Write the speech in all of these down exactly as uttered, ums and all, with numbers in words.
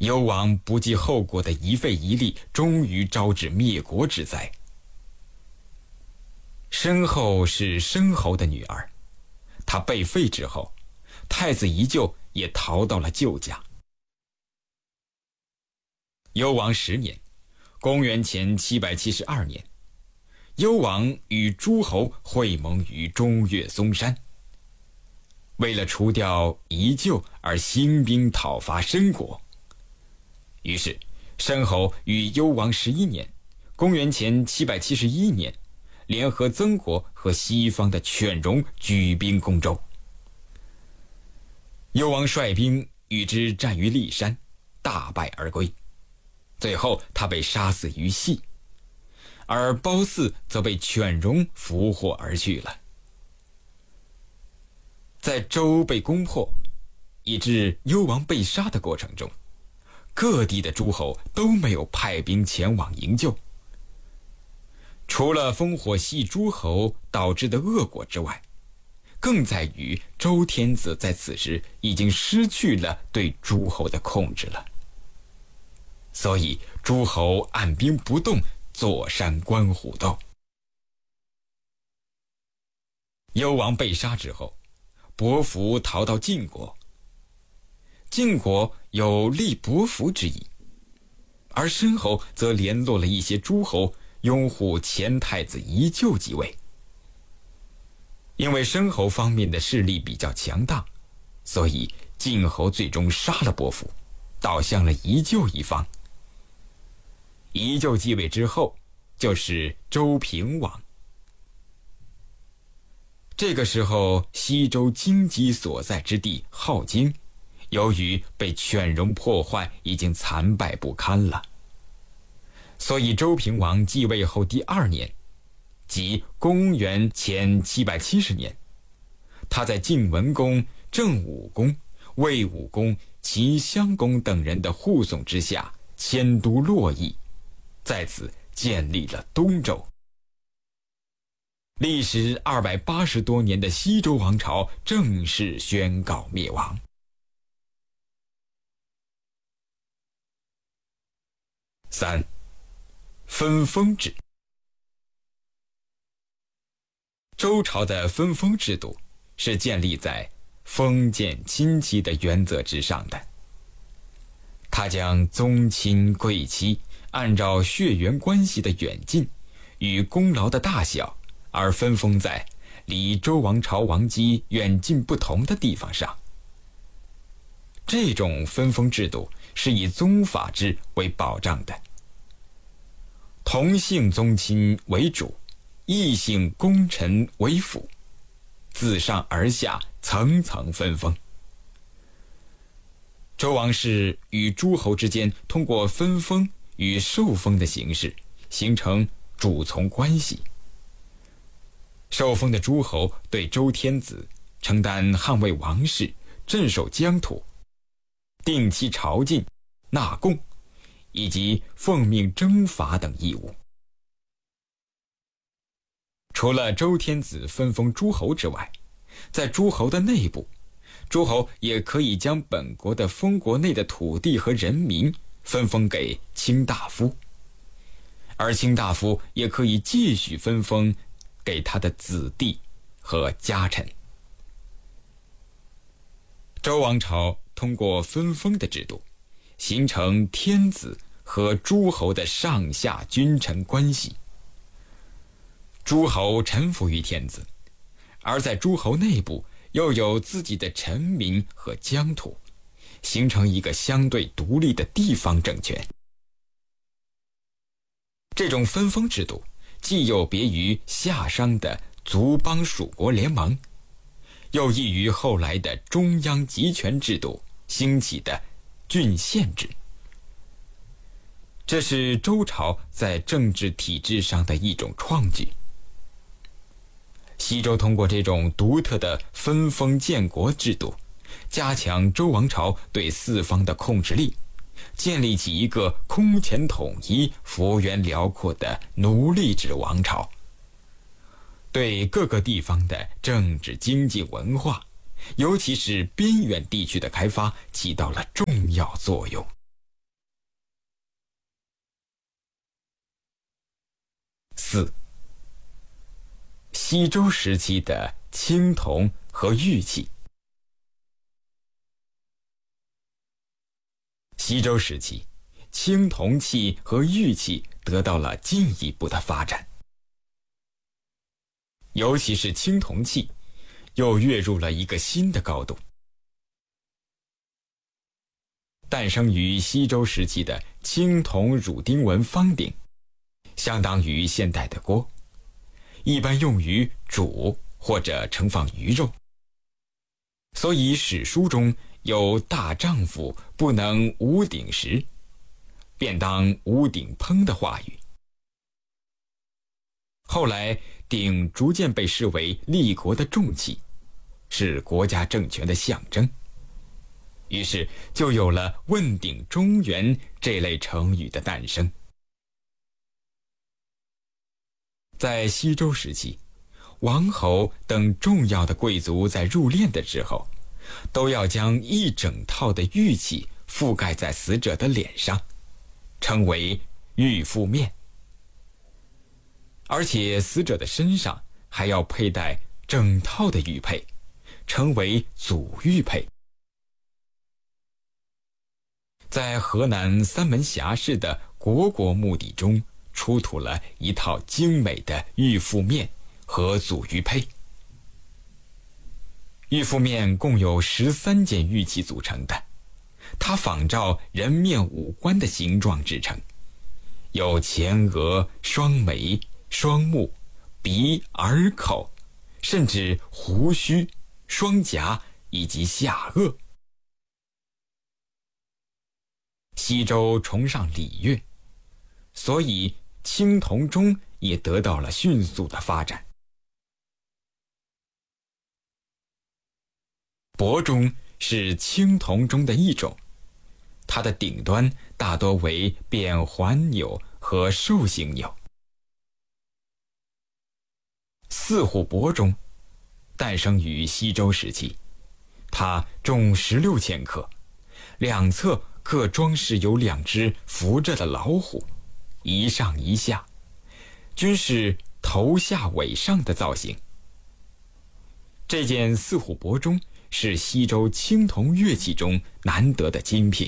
幽王不计后果的一废一立，终于招致灭国之灾。申后是申侯的女儿，她被废之后，太子宜臼也逃到了旧家。幽王十年，公元前七百七十二年，幽王与诸侯会盟于中岳嵩山，为了除掉宜臼而兴兵讨伐申国。于是申侯于幽王十一年，公元前七百七十一年，联合曾国和西方的犬戎举兵攻周。幽王率兵与之战于骊山，大败而归。最后他被杀死于系，而褒姒则被犬戎俘获而去了。在周被攻破以致幽王被杀的过程中，各地的诸侯都没有派兵前往营救。除了烽火戏诸侯导致的恶果之外，更在于周天子在此时已经失去了对诸侯的控制了。所以诸侯按兵不动，坐山观虎斗。幽王被杀之后，伯服逃到晋国。晋国有立伯服之意，而申侯则联络了一些诸侯，拥护前太子宜臼即位。因为申侯方面的势力比较强大，所以晋侯最终杀了伯服，倒向了宜臼一方。宜臼继位之后，就是周平王。这个时候，西周荆棘所在之地镐京，由于被犬戎破坏，已经残败不堪了。所以周平王继位后第二年，即公元前七百七十年，他在晋文公、郑武公、魏武公、秦襄公等人的护送之下，迁都洛邑，在此建立了东周。历时二百八十多年的西周王朝正式宣告灭亡。三、分封制。周朝的分封制度是建立在封建亲戚的原则之上的。他将宗亲贵戚按照血缘关系的远近与功劳的大小而分封在离周王朝王姬远近不同的地方上。这种分封制度是以宗法制为保障的，同姓宗亲为主，异姓功臣为辅，自上而下层层分封。周王室与诸侯之间通过分封与受封的形式形成主从关系。受封的诸侯对周天子承担捍卫王室、镇守疆土、定期朝觐、纳贡以及奉命征伐等义务。除了周天子分封诸侯之外，在诸侯的内部，诸侯也可以将本国的封国内的土地和人民分封给卿大夫，而卿大夫也可以继续分封给他的子弟和家臣。周王朝通过分封的制度，形成天子和诸侯的上下君臣关系。诸侯臣服于天子，而在诸侯内部又有自己的臣民和疆土，形成一个相对独立的地方政权。这种分封制度既有别于夏商的族邦属国联盟，又异于后来的中央集权制度兴起的郡县制。这是周朝在政治体制上的一种创举。西周通过这种独特的分封建国制度，加强周王朝对四方的控制力，建立起一个空前统一、幅员辽阔的奴隶制王朝，对各个地方的政治、经济、文化，尤其是边远地区的开发起到了重要作用。 四、西周时期的青铜和玉器。西周时期，青铜器和玉器得到了进一步的发展，尤其是青铜器又跃入了一个新的高度。诞生于西周时期的青铜乳钉纹方鼎，相当于现代的锅，一般用于煮或者盛放鱼肉，所以史书中有大丈夫不能无鼎食，便当无鼎烹的话语。后来鼎逐渐被视为立国的重器，是国家政权的象征，于是就有了问鼎中原这类成语的诞生。在西周时期，王侯等重要的贵族在入殓的时候，都要将一整套的玉器覆盖在死者的脸上，称为玉覆面，而且死者的身上还要佩戴整套的玉佩，称为祖玉佩。在河南三门峡市的国国墓地中，出土了一套精美的玉覆面和祖玉佩。玉覆面共有十三件玉器组成的，它仿照人面五官的形状制成，有前额、双眉、双目、鼻、耳、口，甚至胡须、双颊以及下颚。西周崇尚礼乐，所以青铜钟也得到了迅速的发展。帛钟是青铜钟的一种，它的顶端大多为扁环钮和兽形钮。四虎帛钟诞生于西周时期，它重十六千克，两侧各装饰有两只伏着的老虎，一上一下，均是头下尾上的造型。这件四虎帛钟是西周青铜乐器中难得的精品。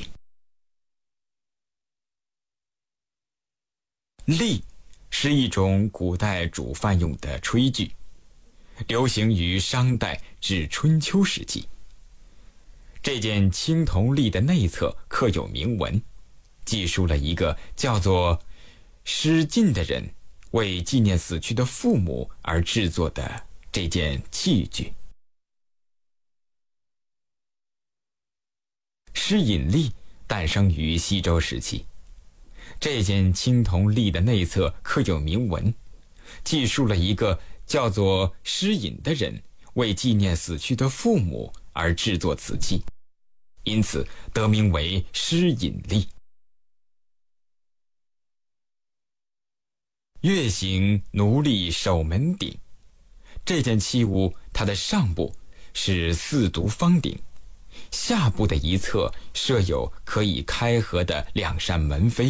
栗是一种古代煮饭用的炊具，流行于商代至春秋时期。这件青铜栗的内侧刻有铭文，记述了一个叫做施晋的人为纪念死去的父母而制作的这件器具。施隐栗诞生于西周时期，这件青铜栗的内侧刻有铭文，记述了一个叫做施隐的人为纪念死去的父母而制作此器，因此得名为施隐栗。月形奴隶守门鼎，这件器物它的上部是四独方鼎，下部的一侧设有可以开合的两扇门扉，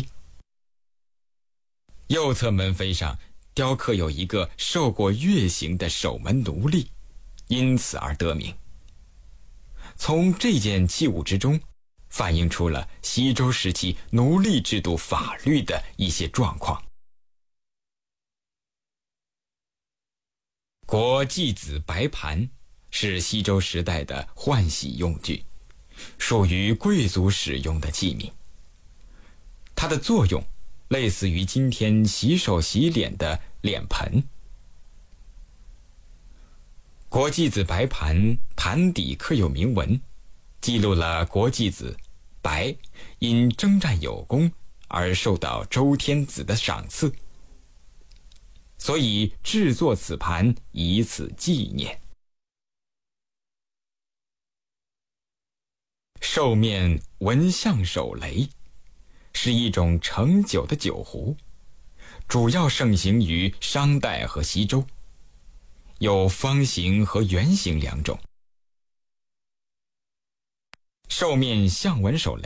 右侧门扉上雕刻有一个受过月刑的守门奴隶，因此而得名。从这件器物之中，反映出了西周时期奴隶制度法律的一些状况。国祭子白盘是西周时代的换洗用具，属于贵族使用的器皿。它的作用类似于今天洗手洗脸的脸盆。国祭子白盘盘底刻有铭文，记录了国祭子白因征战有功而受到周天子的赏赐，所以制作此盘以此纪念。兽面纹象手雷是一种盛酒的酒壶，主要盛行于商代和西周，有方形和圆形两种。兽面象纹手雷